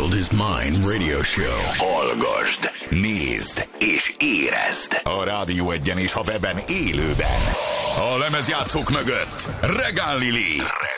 World is Mine Radio Show. Hallgasd, nézd és érezd a Rádió Egyen és a weben élőben. A lemezjátszók mögött Regán Lili.